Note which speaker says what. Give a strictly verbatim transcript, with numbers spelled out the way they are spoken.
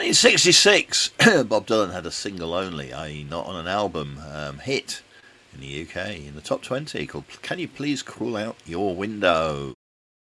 Speaker 1: nineteen sixty-six, Bob Dylan had a single only, that is not on an album, um, hit in the U K in the top twenty called Can You Please Crawl Out Your Window?